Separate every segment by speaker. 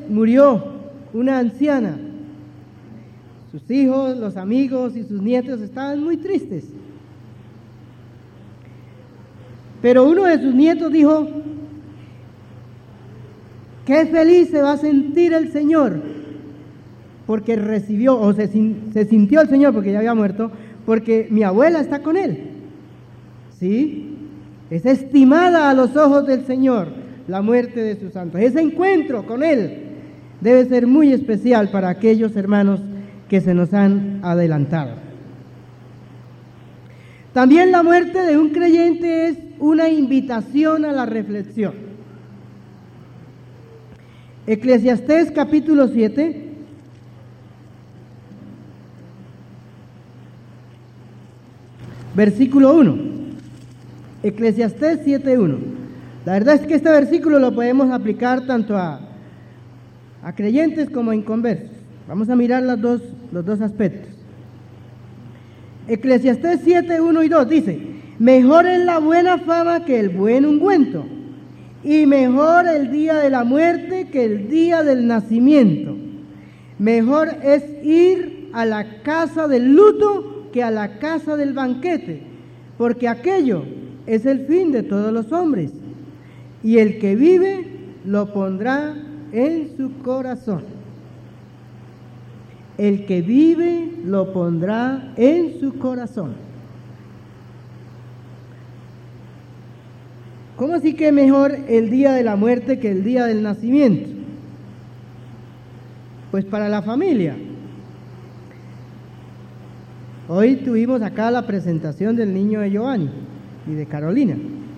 Speaker 1: murió una anciana. Sus hijos, los amigos y sus nietos estaban muy tristes. Pero uno de sus nietos dijo: qué feliz se va a sentir el Señor, porque recibió, o se sintió el Señor, porque ya había muerto, porque mi abuela está con él. ¿Sí? Es estimada a los ojos del Señor la muerte de sus santos. Ese encuentro con Él debe ser muy especial para aquellos hermanos que se nos han adelantado. También la muerte de un creyente es una invitación a la reflexión. Eclesiastés capítulo 7, versículo 1. Eclesiastés 7:1. La verdad es que este versículo lo podemos aplicar tanto a creyentes como a inconversos. Vamos a mirar los dos aspectos. Eclesiastés 7:1 y 2 dice: mejor es la buena fama que el buen ungüento, y mejor el día de la muerte que el día del nacimiento. Mejor es ir a la casa del luto que a la casa del banquete, porque aquello es el fin de todos los hombres, y el que vive lo pondrá en su corazón. El que vive lo pondrá en su corazón. ¿Cómo así que mejor el día de la muerte que el día del nacimiento? Pues para la familia. Hoy tuvimos acá la presentación del niño de Giovanni y de Carolina.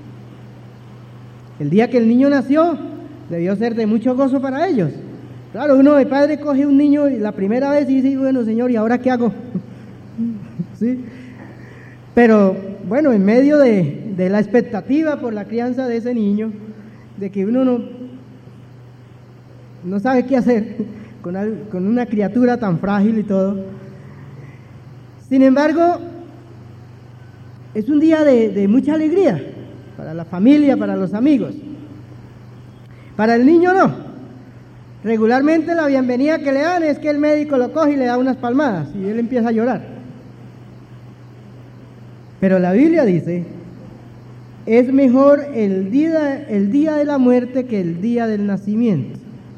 Speaker 1: El día que el niño nació debió ser de mucho gozo para ellos. Claro, uno de padre coge un niño y la primera vez y dice: bueno, Señor, ¿y ahora qué hago? ¿Sí? Pero bueno, en medio de la expectativa por la crianza de ese niño, de que uno no sabe qué hacer con una criatura tan frágil y todo. Sin embargo, es un día de mucha alegría para la familia, para los amigos. Para el niño no. Regularmente la bienvenida que le dan es que el médico lo coge y le da unas palmadas y él empieza a llorar. Pero la Biblia dice: es mejor el día de la muerte que el día del nacimiento.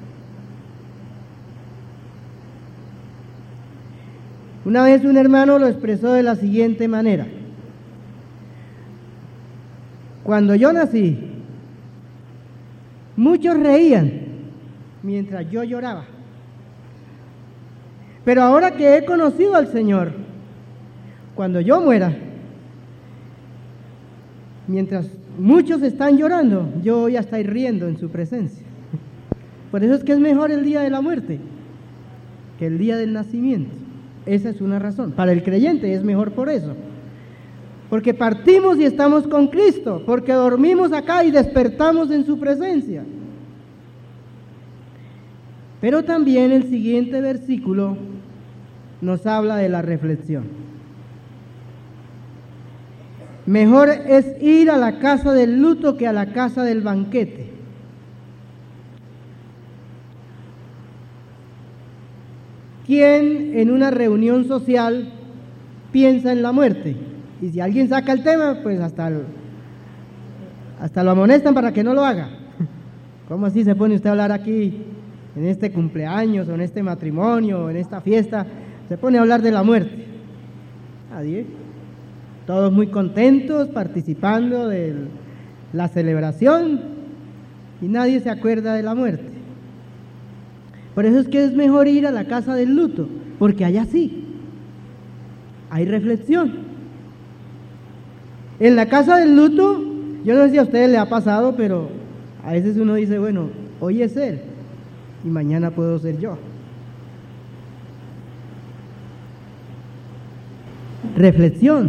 Speaker 1: Una vez un hermano lo expresó de la siguiente manera: cuando yo nací, muchos reían mientras yo lloraba. Pero ahora que he conocido al Señor, cuando yo muera, mientras muchos están llorando, yo voy a estar riendo en su presencia. Por eso es que es mejor el día de la muerte que el día del nacimiento. Esa es una razón. Para el creyente es mejor por eso. Porque partimos y estamos con Cristo, porque dormimos acá y despertamos en su presencia. Pero también el siguiente versículo nos habla de la reflexión. Mejor es ir a la casa del luto que a la casa del banquete. ¿Quién en una reunión social piensa en la muerte? Y si alguien saca el tema, pues hasta lo amonestan para que no lo haga. ¿Cómo así se pone usted a hablar aquí en este cumpleaños, o en este matrimonio, o en esta fiesta? Se pone a hablar de la muerte. Nadie. Todos muy contentos, participando de la celebración, y nadie se acuerda de la muerte. Por eso es que es mejor ir a la casa del luto, porque allá sí hay reflexión. En la casa del luto, yo no sé si a ustedes les ha pasado, pero a veces uno dice: bueno, hoy es él y mañana puedo ser yo. Reflexión.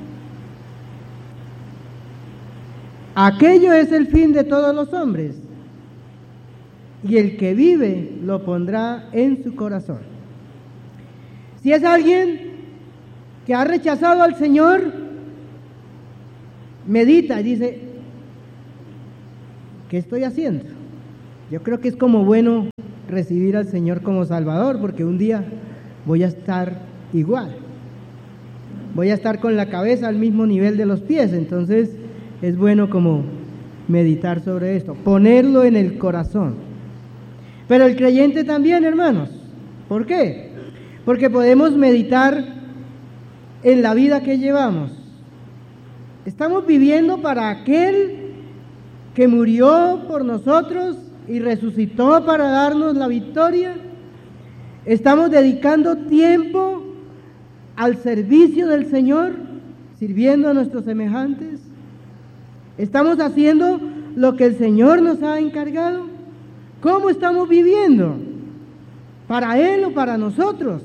Speaker 1: Aquello es el fin de todos los hombres, y el que vive lo pondrá en su corazón. Si es alguien que ha rechazado al Señor, medita y dice: ¿qué estoy haciendo? Yo creo que es como bueno recibir al Señor como Salvador, porque un día voy a estar igual. Voy a estar con la cabeza al mismo nivel de los pies, entonces es bueno como meditar sobre esto, ponerlo en el corazón. Pero el creyente también, hermanos. ¿Por qué? Porque podemos meditar en la vida que llevamos. Estamos viviendo para aquel que murió por nosotros y resucitó para darnos la victoria. Estamos dedicando tiempo al servicio del Señor, sirviendo a nuestros semejantes. Estamos haciendo lo que el Señor nos ha encargado. ¿Cómo estamos viviendo? ¿Para Él o para nosotros?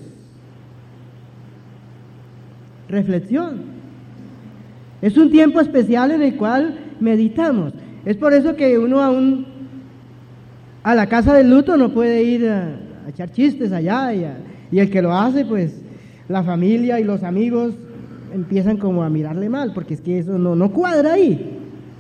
Speaker 1: Reflexión. Es un tiempo especial en el cual meditamos. Es por eso que uno a la casa del luto no puede ir a echar chistes allá, y el que lo hace, pues la familia y los amigos empiezan como a mirarle mal, porque es que eso no cuadra ahí.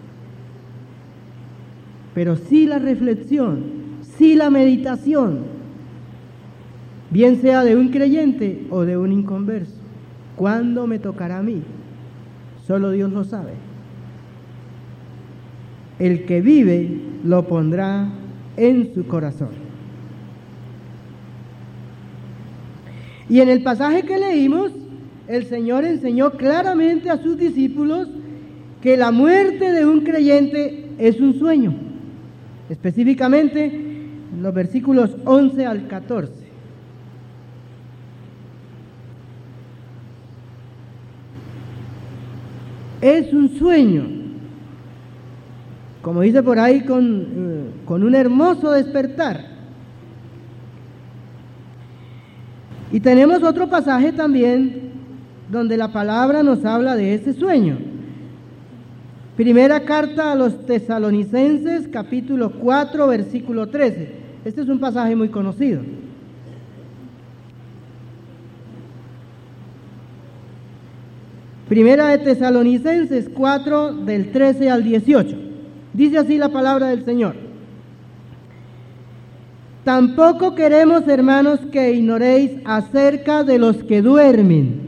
Speaker 1: Pero sí la reflexión, sí la meditación, bien sea de un creyente o de un inconverso. ¿Cuándo me tocará a mí? Solo Dios lo sabe. El que vive lo pondrá en su corazón. Y en el pasaje que leímos, el Señor enseñó claramente a sus discípulos que la muerte de un creyente es un sueño. Específicamente, en los versículos 11 al 14. Es un sueño, como dice por ahí, con un hermoso despertar. Y tenemos otro pasaje también donde la palabra nos habla de ese sueño. Primera carta a los Tesalonicenses, capítulo 4, versículo 13. Este es un pasaje muy conocido. Primera de Tesalonicenses 4, del 13 al 18. Dice así la palabra del Señor. Tampoco queremos, hermanos, que ignoréis acerca de los que duermen,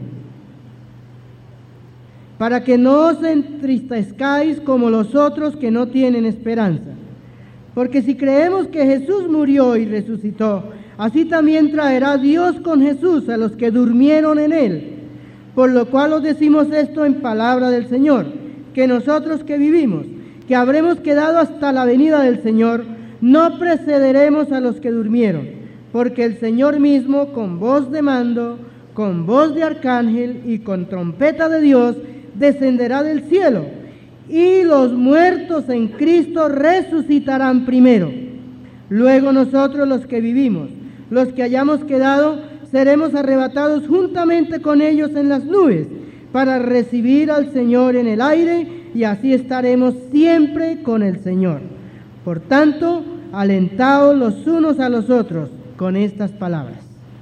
Speaker 1: para que no os entristezcáis como los otros que no tienen esperanza. Porque si creemos que Jesús murió y resucitó, así también traerá Dios con Jesús a los que durmieron en él. Por lo cual os decimos esto en palabra del Señor, que nosotros que vivimos, que habremos quedado hasta la venida del Señor, no precederemos a los que durmieron, porque el Señor mismo, con voz de mando, con voz de arcángel y con trompeta de Dios, descenderá del cielo, y los muertos en Cristo resucitarán primero. Luego nosotros los que vivimos, los que hayamos quedado, seremos arrebatados juntamente con ellos en las nubes, para recibir al Señor en el aire, y así estaremos siempre con el Señor. Por tanto, alentaos los unos a los otros con estas palabras.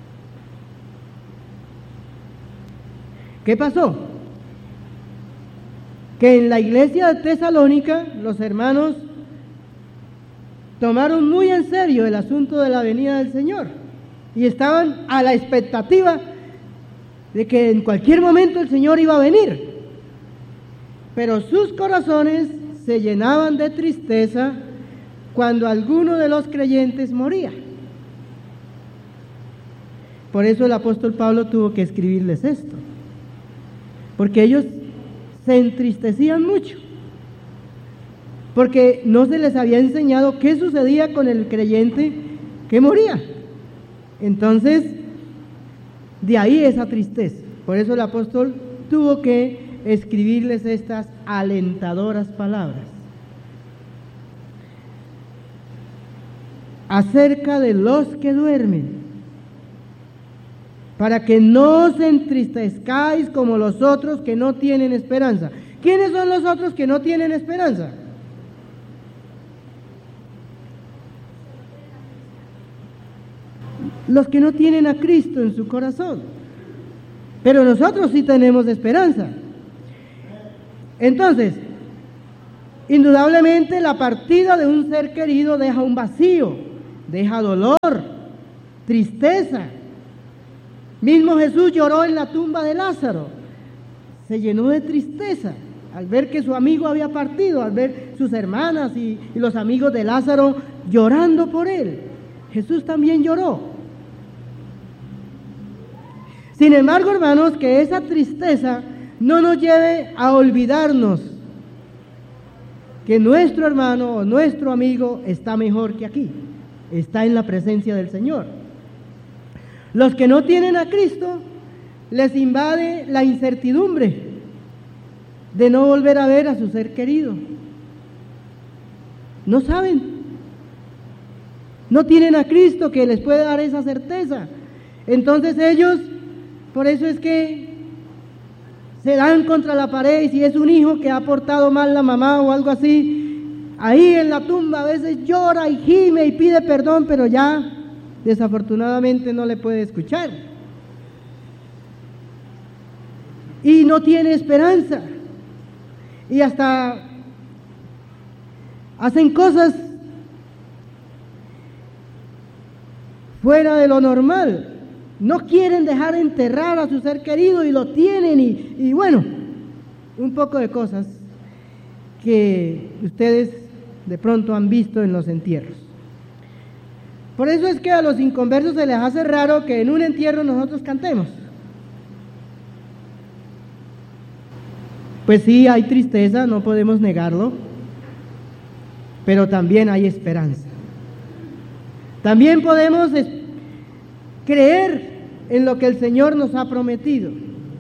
Speaker 1: ¿Qué pasó? Que en la iglesia de Tesalónica los hermanos tomaron muy en serio el asunto de la venida del Señor y estaban a la expectativa de que en cualquier momento el Señor iba a venir. Pero sus corazones se llenaban de tristeza cuando alguno de los creyentes moría. Por eso el apóstol Pablo tuvo que escribirles esto, porque ellos se entristecían mucho, porque no se les había enseñado qué sucedía con el creyente que moría. Entonces, de ahí esa tristeza. Por eso el apóstol tuvo que escribirles estas alentadoras palabras acerca de los que duermen, para que no os entristezcáis como los otros que no tienen esperanza. ¿Quiénes son los otros que no tienen esperanza? Los que no tienen a Cristo en su corazón. Pero nosotros sí tenemos esperanza. Entonces, indudablemente la partida de un ser querido deja un vacío, deja dolor, tristeza. Mismo Jesús lloró en la tumba de Lázaro, se llenó de tristeza al ver que su amigo había partido, al ver sus hermanas y los amigos de Lázaro llorando por él. Jesús también lloró. Sin embargo, hermanos, que esa tristeza no nos lleve a olvidarnos que nuestro hermano o nuestro amigo está mejor que aquí, está en la presencia del Señor. Los que no tienen a Cristo les invade la incertidumbre de no volver a ver a su ser querido. No saben, no tienen a Cristo que les puede dar esa certeza. Entonces ellos, por eso es que se dan contra la pared, y si es un hijo que ha portado mal la mamá o algo así, ahí en la tumba a veces llora y gime y pide perdón, pero ya desafortunadamente no le puede escuchar. Y no tiene esperanza. Y hasta hacen cosas fuera de lo normal. No quieren dejar enterrar a su ser querido y lo tienen y bueno, un poco de cosas que ustedes de pronto han visto en los entierros. Por eso es que a los inconversos se les hace raro que en un entierro nosotros cantemos. Pues sí, hay tristeza, no podemos negarlo, pero también hay esperanza. También podemos creer en lo que el Señor nos ha prometido.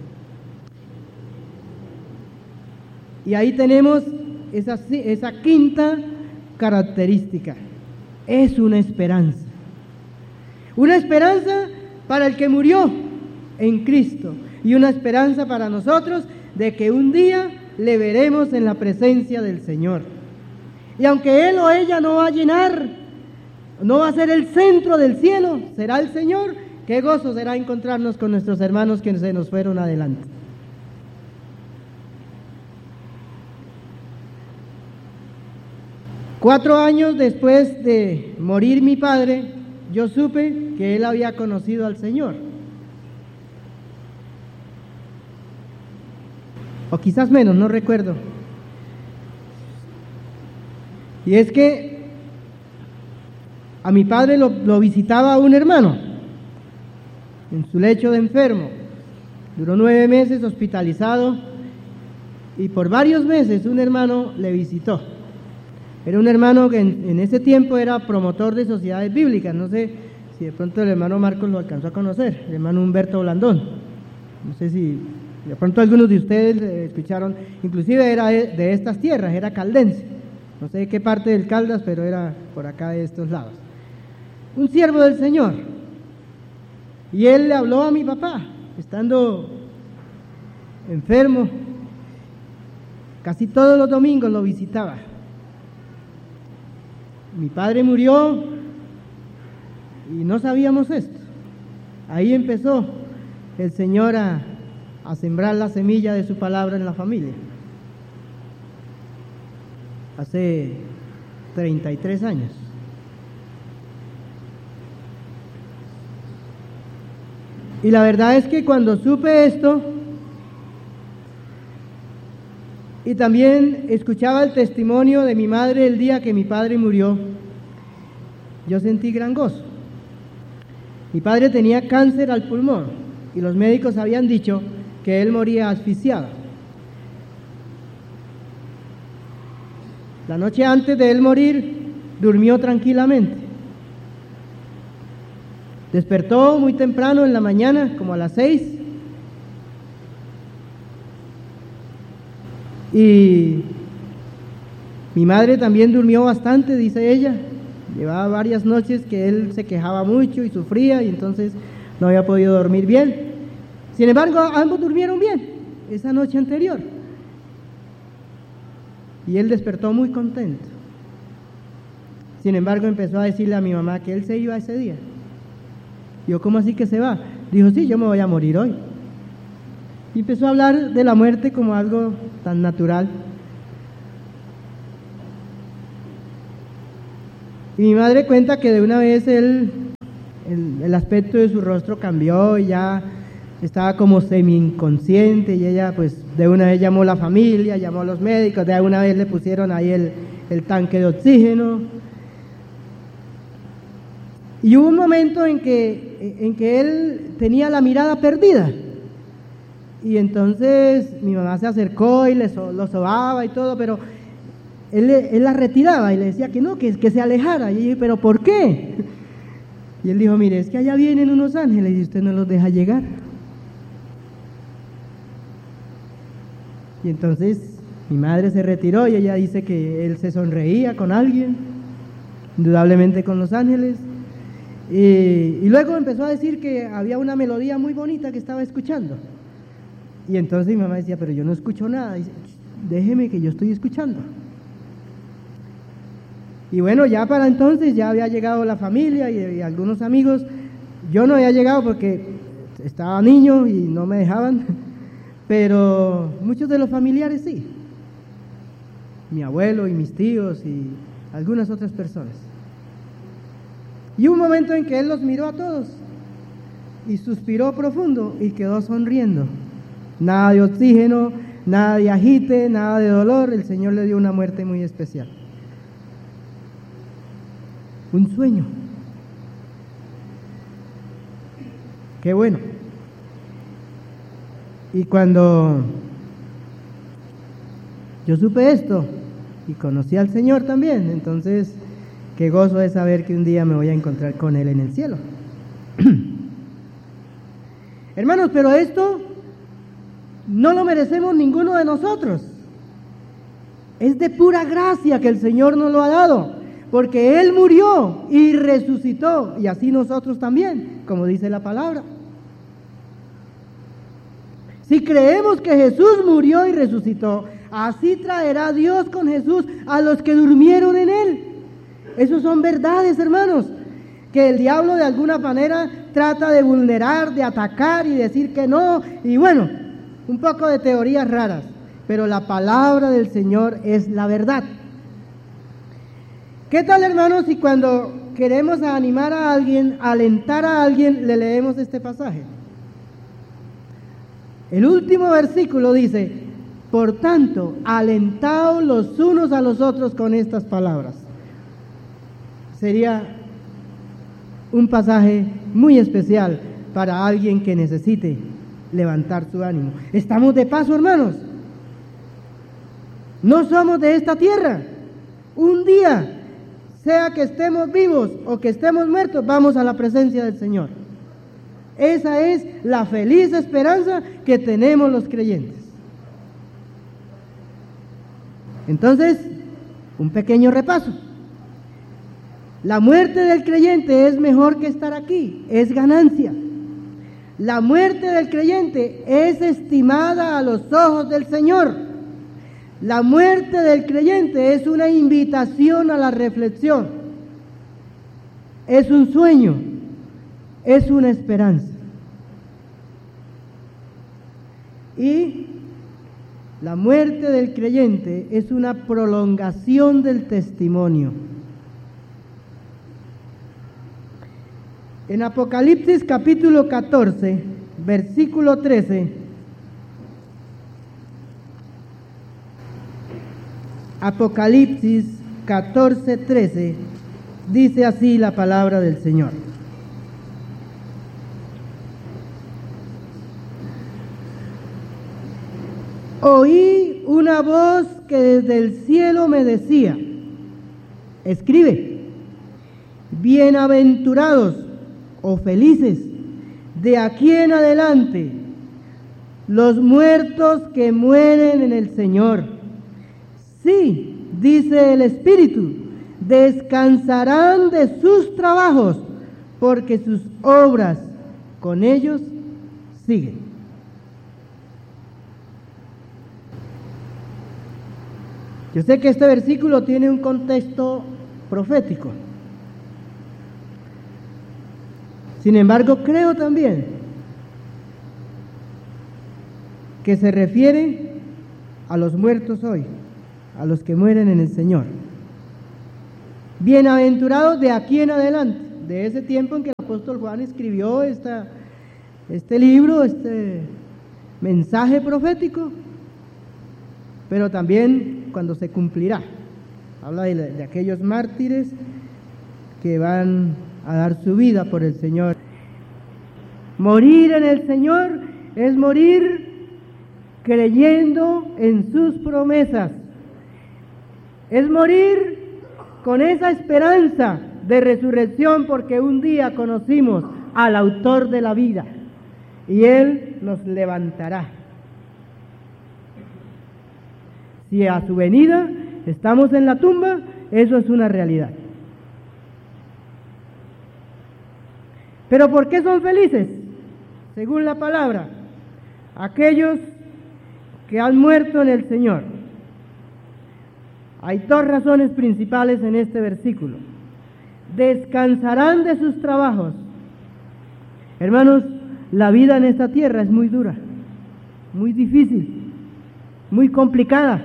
Speaker 1: Y ahí tenemos esa quinta característica. Es una esperanza. Una esperanza para el que murió en Cristo y una esperanza para nosotros de que un día le veremos en la presencia del Señor. Y aunque él o ella no va a llenar, no va a ser el centro del cielo, será el Señor, qué gozo será encontrarnos con nuestros hermanos que se nos fueron adelante. Cuatro años después de morir mi padre, yo supe que él había conocido al Señor. O quizás menos, no recuerdo. Y es que a mi padre lo visitaba un hermano en su lecho de enfermo. Duró 9 meses hospitalizado y por varios meses un hermano le visitó. Era un hermano que en ese tiempo era promotor de sociedades bíblicas. No sé si de pronto el hermano Marcos lo alcanzó a conocer, el hermano Humberto Blandón. No sé si de pronto algunos de ustedes escucharon, inclusive era de estas tierras, era caldense. No sé de qué parte del Caldas, pero era por acá de estos lados. Un siervo del Señor. Y él le habló a mi papá, estando enfermo. Casi todos los domingos lo visitaba. Mi padre murió y no sabíamos esto. Ahí empezó el Señor a sembrar la semilla de su palabra en la familia. Hace 33 años. Y la verdad es que cuando supe esto, y también escuchaba el testimonio de mi madre el día que mi padre murió, yo sentí gran gozo. Mi padre tenía cáncer al pulmón y los médicos habían dicho que él moría asfixiado. La noche antes de él morir, durmió tranquilamente. Despertó muy temprano en la mañana, como a las 6, y mi madre también durmió bastante, dice ella. Llevaba varias noches que él se quejaba mucho y sufría y entonces no había podido dormir bien. Sin embargo, ambos durmieron bien esa noche anterior. Y él despertó muy contento. Sin embargo, empezó a decirle a mi mamá que él se iba ese día. Yo, ¿cómo así que se va? Dijo, sí, yo me voy a morir hoy. Y empezó a hablar de la muerte como algo tan natural. Y mi madre cuenta que de una vez el aspecto de su rostro cambió y ya estaba como semi-inconsciente, y ella pues de una vez llamó a la familia, llamó a los médicos, de una vez le pusieron ahí el tanque de oxígeno. Y hubo un momento en que él tenía la mirada perdida. Y entonces mi mamá se acercó y lo sobaba y todo, pero él la retiraba y le decía que no, que se alejara. Y yo dije, ¿pero por qué? Y él dijo, mire, es que allá vienen unos ángeles y usted no los deja llegar. Y entonces mi madre se retiró y ella dice que él se sonreía con alguien, indudablemente con los ángeles. Y luego empezó a decir que había una melodía muy bonita que estaba escuchando. Y entonces mi mamá decía, pero yo no escucho nada. Dice, déjeme que yo estoy escuchando. Y bueno, ya para entonces ya había llegado la familia y algunos amigos. Yo no había llegado porque estaba niño y no me dejaban, pero muchos de los familiares sí. Mi abuelo y mis tíos y algunas otras personas. Y hubo un momento en que él los miró a todos y suspiró profundo y quedó sonriendo. Nada de oxígeno, nada de agite, nada de dolor. El Señor le dio una muerte muy especial. Un sueño. Qué bueno. Y cuando yo supe esto y conocí al Señor también, entonces qué gozo es saber que un día me voy a encontrar con Él en el cielo. Hermanos, pero esto no lo merecemos ninguno de nosotros. Es de pura gracia que el Señor nos lo ha dado, porque Él murió y resucitó, y así nosotros también, como dice la palabra. Si creemos que Jesús murió y resucitó, así traerá Dios con Jesús a los que durmieron en Él. Esas son verdades, hermanos, que el diablo de alguna manera trata de vulnerar, de atacar y decir que no, y bueno, un poco de teorías raras, pero la palabra del Señor es la verdad. ¿Qué tal, hermanos, si cuando queremos animar a alguien, alentar a alguien, le leemos este pasaje? El último versículo dice, por tanto, alentaos los unos a los otros con estas palabras. Sería un pasaje muy especial para alguien que necesite levantar su ánimo. Estamos de paso, hermanos. No somos de esta tierra. Un día, sea que estemos vivos o que estemos muertos, vamos a la presencia del Señor. Esa es la feliz esperanza que tenemos los creyentes. Entonces, un pequeño repaso. La muerte del creyente es mejor que estar aquí, es ganancia. La muerte del creyente es estimada a los ojos del Señor. La muerte del creyente es una invitación a la reflexión. Es un sueño, es una esperanza. Y la muerte del creyente es una prolongación del testimonio. En Apocalipsis capítulo 14, versículo 13, Apocalipsis 14, 13, dice así la palabra del Señor. Oí una voz que desde el cielo me decía, escribe, bienaventurados o felices, de aquí en adelante, los muertos que mueren en el Señor. Sí, dice el Espíritu, descansarán de sus trabajos, porque sus obras con ellos siguen. Yo sé que este versículo tiene un contexto profético. Sin embargo, creo también que se refiere a los muertos hoy, a los que mueren en el Señor. bienaventurados de aquí en adelante, de ese tiempo en que el apóstol Juan escribió este libro, este mensaje profético, pero también cuando se cumplirá. Habla de aquellos mártires que van a dar su vida por el Señor. Morir en el Señor es morir creyendo en sus promesas. Es morir con esa esperanza de resurrección, porque un día conocimos al autor de la vida y Él nos levantará. Si a su venida estamos en la tumba, eso es una realidad. ¿Pero por qué son felices? Según la palabra, aquellos que han muerto en el Señor. Hay dos razones principales en este versículo. Descansarán de sus trabajos. Hermanos, la vida en esta tierra es muy dura, muy difícil, muy complicada.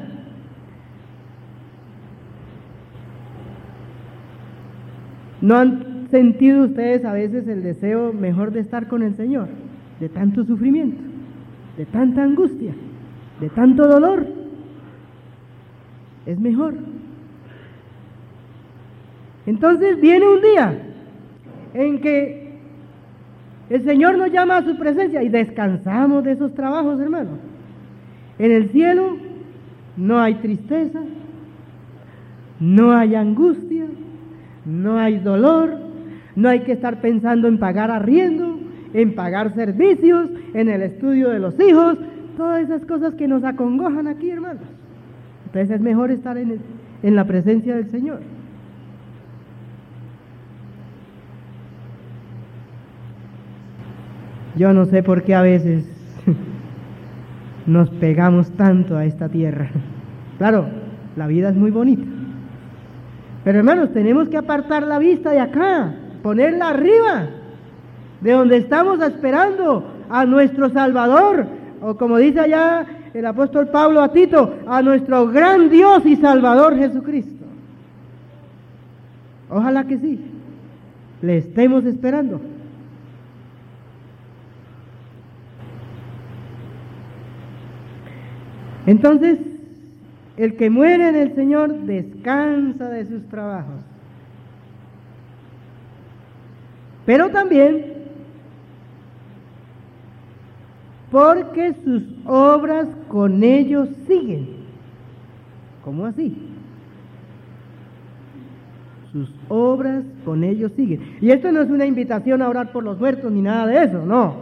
Speaker 1: ¿No han sentido ustedes a veces el deseo mejor de estar con el Señor? De tanto sufrimiento, de tanta angustia, de tanto dolor. Es mejor. Entonces viene un día en que el Señor nos llama a su presencia y descansamos de esos trabajos, hermanos. En el cielo no hay tristeza, no hay angustia, no hay dolor, no hay que estar pensando en pagar arriendo, en pagar servicios, en el estudio de los hijos, todas esas cosas que nos acongojan aquí, hermanos. Entonces es mejor estar en la presencia del Señor. Yo no sé por qué a veces nos pegamos tanto a esta tierra. Claro, la vida es muy bonita. Pero hermanos, tenemos que apartar la vista de acá, ponerla arriba, de donde estamos esperando a nuestro Salvador, o como dice allá el apóstol Pablo a Tito, a nuestro gran Dios y Salvador Jesucristo. Ojalá que sí, le estemos esperando. Entonces, el que muere en el Señor descansa de sus trabajos. Pero también porque sus obras con ellos siguen. ¿Cómo así? Sus obras con ellos siguen. Y esto no es una invitación a orar por los muertos ni nada de eso, no.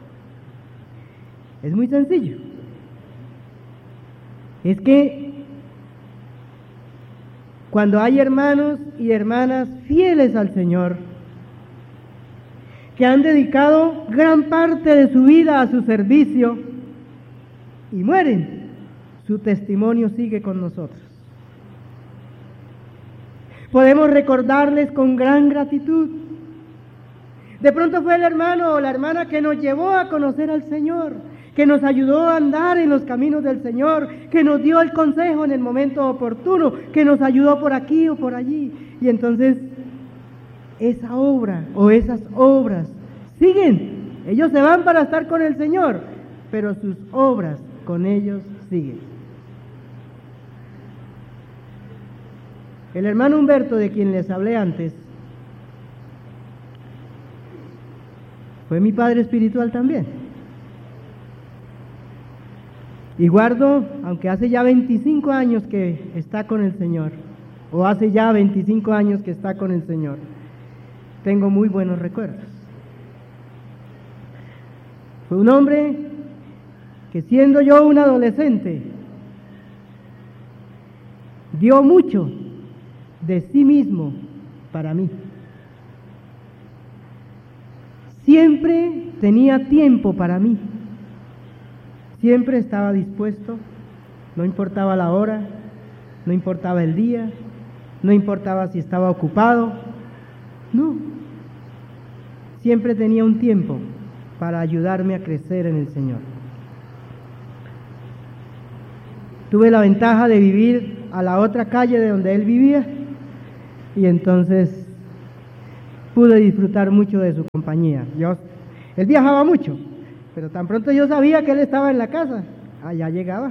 Speaker 1: Es muy sencillo. Es que cuando hay hermanos y hermanas fieles al Señor, que han dedicado gran parte de su vida a su servicio y mueren, su testimonio sigue con nosotros. Podemos recordarles con gran gratitud. De pronto fue el hermano o la hermana que nos llevó a conocer al Señor, que nos ayudó a andar en los caminos del Señor, que nos dio el consejo en el momento oportuno, que nos ayudó por aquí o por allí. Y entonces esa obra o esas obras siguen. Ellos se van para estar con el Señor, pero sus obras con ellos siguen. El hermano Humberto, de quien les hablé antes, fue mi padre espiritual también. Y guardo, aunque hace ya 25 años que está con el Señor, o hace ya 25 años que está con el Señor, tengo muy buenos recuerdos. Fue un hombre que, siendo yo un adolescente, dio mucho de sí mismo para mí. Siempre tenía tiempo para mí. Siempre estaba dispuesto, no importaba la hora, no importaba el día, no importaba si estaba ocupado, no. Siempre tenía un tiempo para ayudarme a crecer en el Señor. Tuve la ventaja de vivir a la otra calle de donde él vivía, y entonces pude disfrutar mucho de su compañía. Él viajaba mucho, pero tan pronto yo sabía que él estaba en la casa, allá llegaba.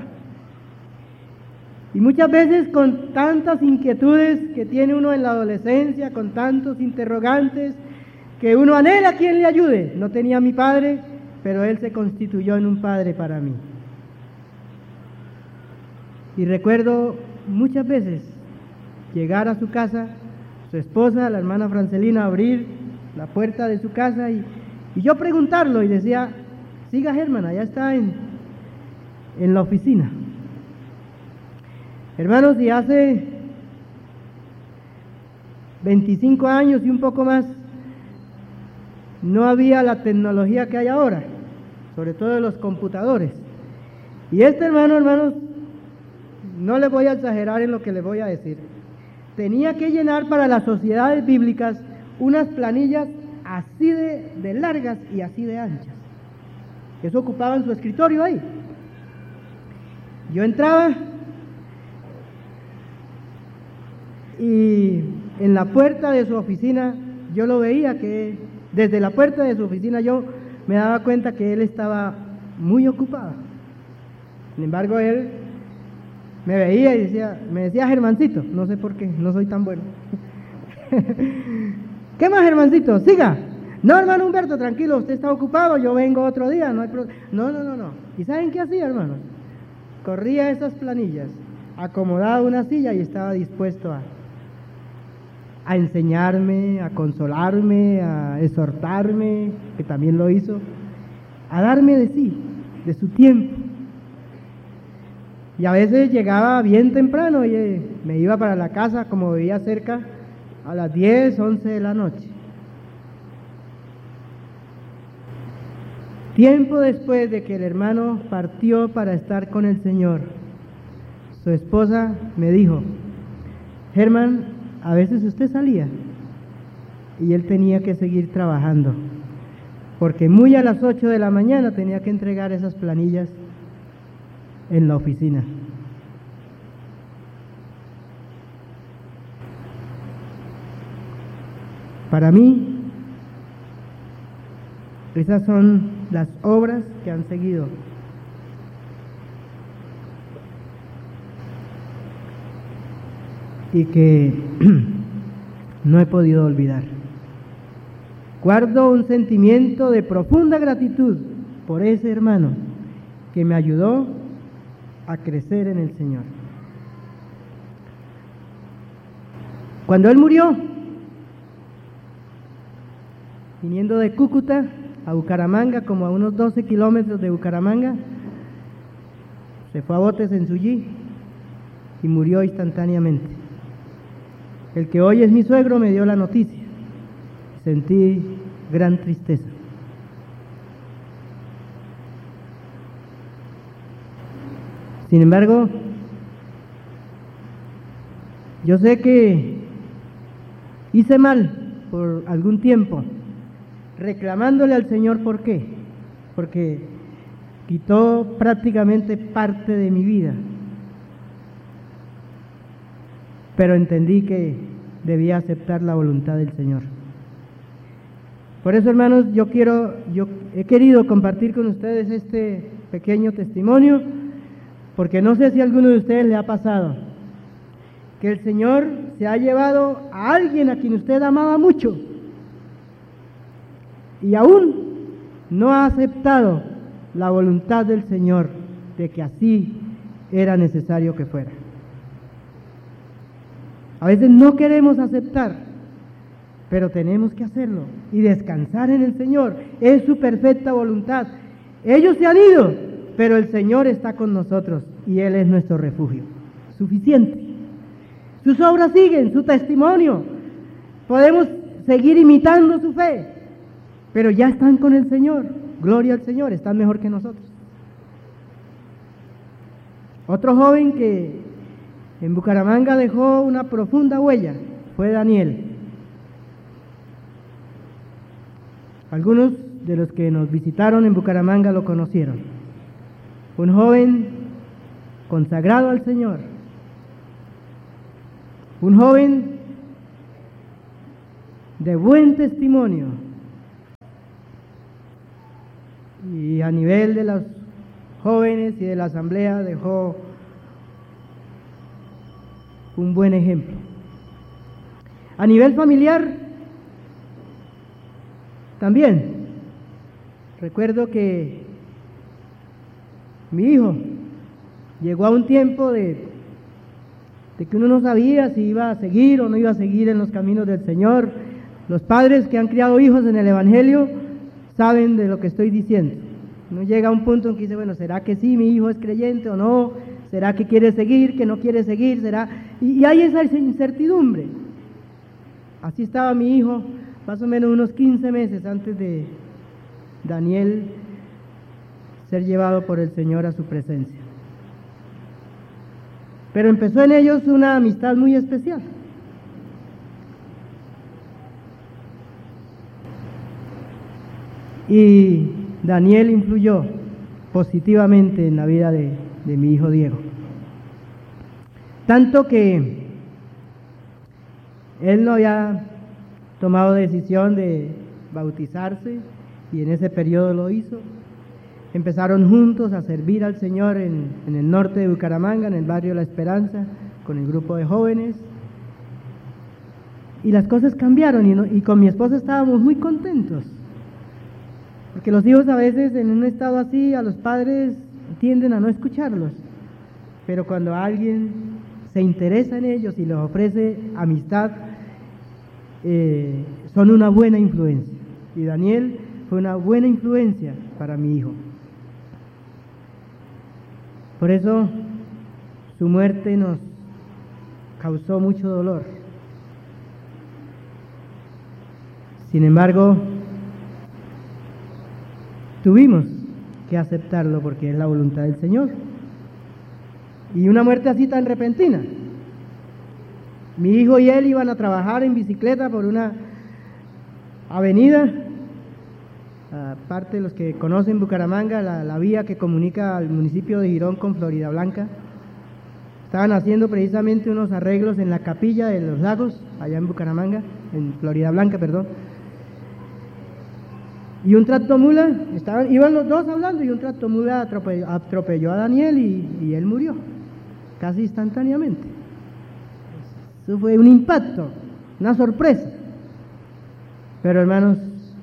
Speaker 1: Y muchas veces con tantas inquietudes que tiene uno en la adolescencia, con tantos interrogantes, que uno anhela a quien le ayude. No tenía a mi padre, pero él se constituyó en un padre para mí. Y recuerdo muchas veces llegar a su casa, su esposa, la hermana Francelina, abrir la puerta de su casa y yo preguntarlo y decía, siga Germán, allá está en la oficina. Hermanos, y hace 25 años y un poco más, no había la tecnología que hay ahora, sobre todo los computadores. Y hermanos, no les voy a exagerar en lo que les voy a decir. Tenía que llenar para las sociedades bíblicas unas planillas así de largas y así de anchas. Eso ocupaba en su escritorio ahí. Yo entraba y en la puerta de su oficina yo lo veía que desde la puerta de su oficina yo me daba cuenta que él estaba muy ocupado. Sin embargo, él me veía y me decía Germancito, no sé por qué, no soy tan bueno. ¿Qué más, Germancito? Siga. No, hermano Humberto, tranquilo, usted está ocupado, yo vengo otro día, no hay problema. No. ¿Y saben qué hacía, hermanos? Corría esas planillas, acomodaba una silla y estaba dispuesto a enseñarme, a consolarme, a exhortarme, que también lo hizo, a darme de sí, de su tiempo. Y a veces llegaba bien temprano y me iba para la casa, como vivía cerca, a las 10, 11 de la noche. Tiempo después de que el hermano partió para estar con el Señor, su esposa me dijo, Germán, a veces usted salía y él tenía que seguir trabajando, porque muy a las 8 de la mañana tenía que entregar esas planillas en la oficina. Para mí, esas son las obras que han seguido. Y que no he podido olvidar. Guardo un sentimiento de profunda gratitud por ese hermano que me ayudó a crecer en el Señor. Cuando él murió, viniendo de Cúcuta a Bucaramanga, como a unos 12 kilómetros de Bucaramanga, se fue a botes en Sullí y murió instantáneamente. El que hoy es mi suegro me dio la noticia. Sentí gran tristeza. Sin embargo, yo sé que hice mal por algún tiempo, reclamándole al Señor por qué. Porque quitó prácticamente parte de mi vida. Pero entendí que debía aceptar la voluntad del Señor. Por eso, hermanos, yo he querido compartir con ustedes este pequeño testimonio, porque no sé si a alguno de ustedes le ha pasado que el Señor se ha llevado a alguien a quien usted amaba mucho y aún no ha aceptado la voluntad del Señor de que así era necesario que fuera. A veces no queremos aceptar, pero tenemos que hacerlo y descansar en el Señor. Es su perfecta voluntad. Ellos se han ido, pero el Señor está con nosotros y Él es nuestro refugio. Suficiente. Sus obras siguen, su testimonio. Podemos seguir imitando su fe, pero ya están con el Señor. Gloria al Señor, están mejor que nosotros. Otro joven que en Bucaramanga dejó una profunda huella fue Daniel. Algunos de los que nos visitaron en Bucaramanga lo conocieron. Un joven consagrado al Señor. Un joven de buen testimonio. Y a nivel de los jóvenes y de la asamblea dejó un buen ejemplo. A nivel familiar, también. Recuerdo que mi hijo llegó a un tiempo de que uno no sabía si iba a seguir o no iba a seguir en los caminos del Señor. Los padres que han criado hijos en el Evangelio saben de lo que estoy diciendo. Uno llega a un punto en que dice, bueno, ¿será que sí, mi hijo es creyente o no? ¿Será que quiere seguir, que no quiere seguir? ¿Será? Y hay esa incertidumbre. Así estaba mi hijo, más o menos unos 15 meses antes de Daniel ser llevado por el Señor a su presencia. Pero empezó en ellos una amistad muy especial. Y Daniel influyó positivamente en la vida de mi hijo Diego. Tanto que él no había tomado decisión de bautizarse y en ese periodo lo hizo. Empezaron juntos a servir al Señor en el norte de Bucaramanga, en el barrio La Esperanza, con el grupo de jóvenes. Y las cosas cambiaron y con mi esposa estábamos muy contentos. Porque los hijos a veces en un estado así, a los padres tienden a no escucharlos. Pero cuando alguien se interesa en ellos y les ofrece amistad, son una buena influencia. Y Daniel fue una buena influencia para mi hijo. Por eso su muerte nos causó mucho dolor. Sin embargo, tuvimos que aceptarlo porque es la voluntad del Señor. Y una muerte así tan repentina. Mi hijo y él iban a trabajar en bicicleta por una avenida. Aparte de los que conocen Bucaramanga, la vía que comunica al municipio de Girón con Floridablanca. Estaban haciendo precisamente unos arreglos en la capilla de los lagos, allá en Bucaramanga, en Floridablanca, perdón. Y un tractomula, iban los dos hablando y un tractomula atropelló a Daniel y él murió, casi instantáneamente. Eso fue un impacto, una sorpresa. Pero hermanos,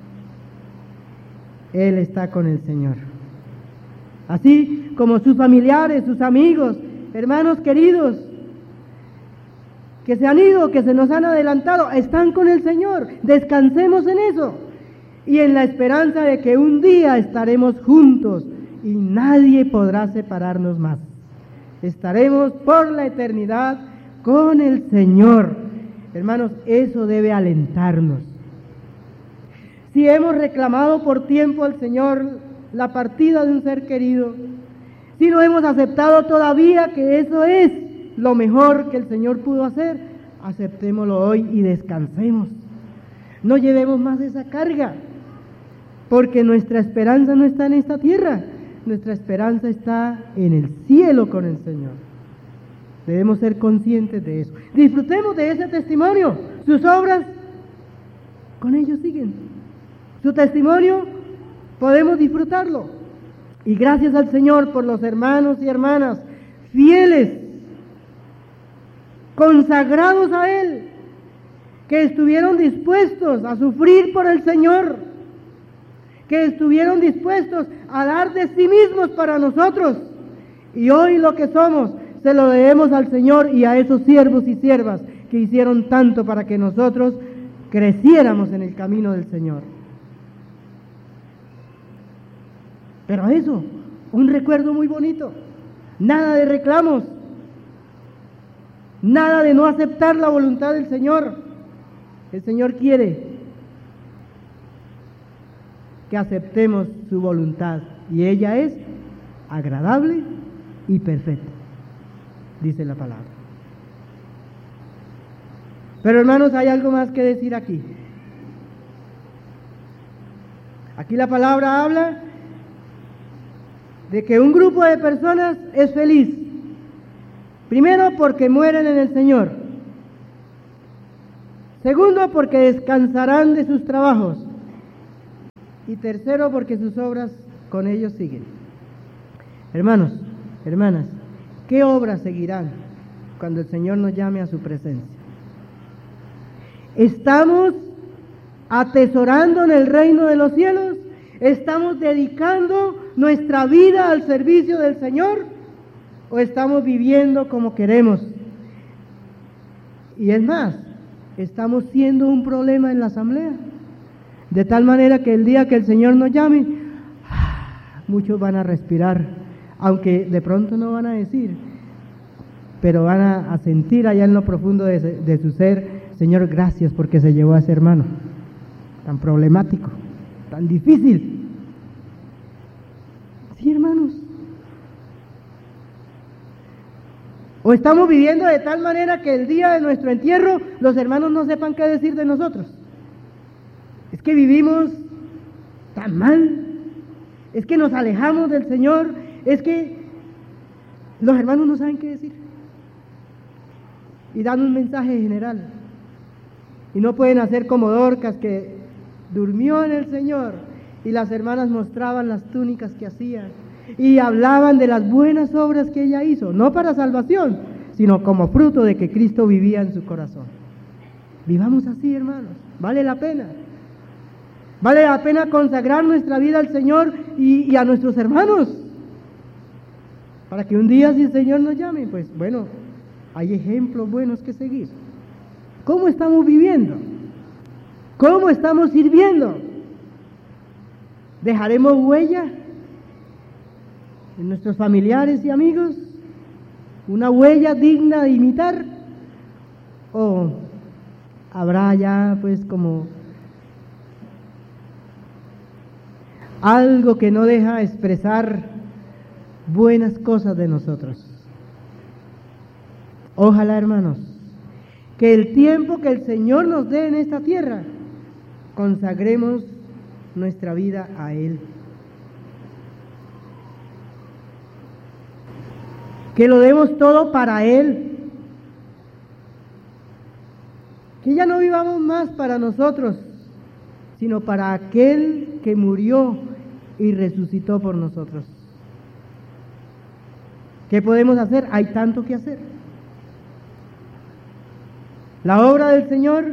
Speaker 1: él está con el Señor. Así como sus familiares, sus amigos, hermanos queridos, que se han ido, que se nos han adelantado, están con el Señor. Descansemos en eso. Y en la esperanza de que un día estaremos juntos y nadie podrá separarnos más. Estaremos por la eternidad con el Señor. Hermanos, eso debe alentarnos. Si hemos reclamado por tiempo al Señor la partida de un ser querido, si no hemos aceptado todavía que eso es lo mejor que el Señor pudo hacer, aceptémoslo hoy y descansemos. No llevemos más esa carga, porque nuestra esperanza no está en esta tierra, nuestra esperanza está en el cielo con el Señor. Debemos ser conscientes de eso. Disfrutemos de ese testimonio. Sus obras con ellos siguen. Su testimonio podemos disfrutarlo. Y gracias al Señor por los hermanos y hermanas fieles, consagrados a Él, que estuvieron dispuestos a sufrir por el Señor, que estuvieron dispuestos a dar de sí mismos para nosotros. Y hoy lo que somos se lo debemos al Señor y a esos siervos y siervas que hicieron tanto para que nosotros creciéramos en el camino del Señor. Pero eso, un recuerdo muy bonito, nada de reclamos, nada de no aceptar la voluntad del Señor. El Señor quiere que aceptemos su voluntad y ella es agradable y perfecta, dice la palabra. Pero hermanos, hay algo más que decir aquí. Aquí la palabra habla de que un grupo de personas es feliz. Primero, porque mueren en el Señor. Segundo, porque descansarán de sus trabajos. Y tercero, porque sus obras con ellos siguen. Hermanos, hermanas, ¿qué obras seguirán cuando el Señor nos llame a su presencia? ¿Estamos atesorando en el reino de los cielos? ¿Estamos dedicando nuestra vida al servicio del Señor? ¿O estamos viviendo como queremos? Y es más, estamos siendo un problema en la asamblea. De tal manera que el día que el Señor nos llame, muchos van a respirar, aunque de pronto no van a decir, pero van a sentir allá en lo profundo de su ser: Señor, gracias porque se llevó a ese hermano tan problemático, tan difícil. Sí, hermanos. O estamos viviendo de tal manera que el día de nuestro entierro los hermanos no sepan qué decir de nosotros. Es que vivimos tan mal, es que nos alejamos del Señor, es que los hermanos no saben qué decir. Y dan un mensaje general. Y no pueden hacer como Dorcas, que durmió en el Señor, y las hermanas mostraban las túnicas que hacían y hablaban de las buenas obras que ella hizo, no para salvación, sino como fruto de que Cristo vivía en su corazón. Vivamos así, hermanos, vale la pena. Vale la pena consagrar nuestra vida al Señor y a nuestros hermanos, para que un día, si el Señor nos llame, pues bueno, hay ejemplos buenos que seguir. ¿Cómo estamos viviendo? ¿Cómo estamos sirviendo? ¿Dejaremos huella en nuestros familiares y amigos? ¿Una huella digna de imitar? ¿O habrá ya pues como algo que no deja expresar buenas cosas de nosotros? Ojalá, hermanos, que el tiempo que el Señor nos dé en esta tierra, consagremos nuestra vida a Él. Que lo demos todo para Él. Que ya no vivamos más para nosotros, sino para aquel que murió y resucitó por nosotros. ¿Qué podemos hacer? Hay tanto que hacer. La obra del Señor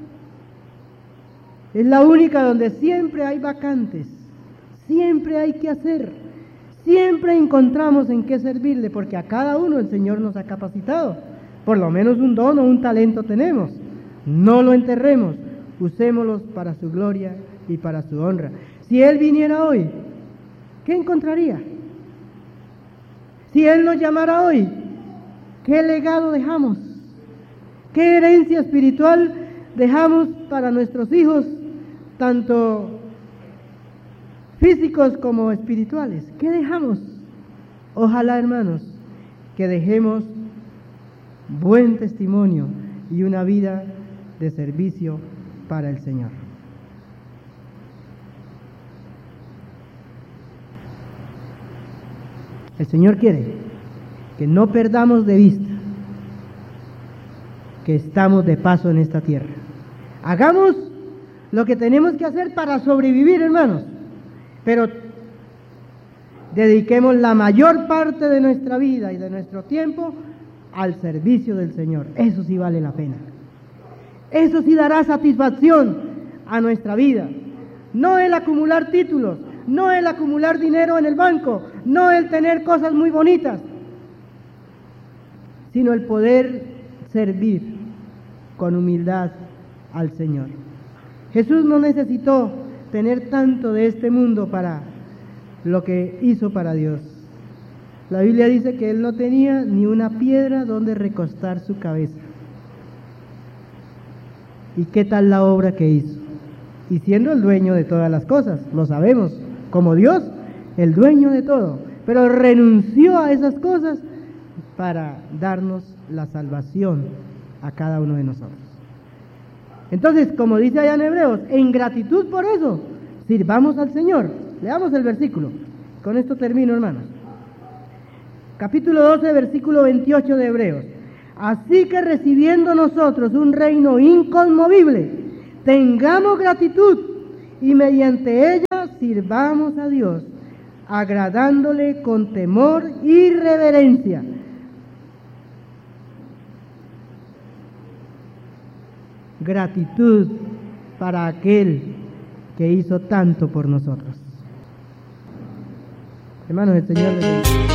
Speaker 1: es la única donde siempre hay vacantes, siempre hay que hacer, siempre encontramos en qué servirle, porque a cada uno el Señor nos ha capacitado. Por lo menos un don o un talento tenemos. No lo enterremos, usémoslos para su gloria y para su honra. Si Él viniera hoy, ¿qué encontraría? Si Él nos llamara hoy, ¿qué legado dejamos? ¿Qué herencia espiritual dejamos para nuestros hijos, tanto físicos como espirituales? ¿Qué dejamos? Ojalá, hermanos, que dejemos buen testimonio y una vida de servicio para el Señor. El Señor quiere que no perdamos de vista que estamos de paso en esta tierra. Hagamos lo que tenemos que hacer para sobrevivir, hermanos, pero dediquemos la mayor parte de nuestra vida y de nuestro tiempo al servicio del Señor. Eso sí vale la pena. Eso sí dará satisfacción a nuestra vida. No el acumular títulos, no el acumular dinero en el banco, no el tener cosas muy bonitas, sino el poder servir con humildad al Señor. Jesús no necesitó tener tanto de este mundo para lo que hizo para Dios. La Biblia dice que Él no tenía ni una piedra donde recostar su cabeza. ¿Y qué tal la obra que hizo? Y siendo el dueño de todas las cosas, lo sabemos, como Dios, el dueño de todo, pero renunció a esas cosas para darnos la salvación a cada uno de nosotros. Entonces, como dice allá en Hebreos, en gratitud por eso, sirvamos al Señor. Leamos el versículo. Con esto termino, hermanos. Capítulo 12, versículo 28 de Hebreos. Así que recibiendo nosotros un reino inconmovible, tengamos gratitud y mediante ella sirvamos a Dios, agradándole con temor y reverencia. Gratitud para aquel que hizo tanto por nosotros. Hermanos, el Señor les bendiga.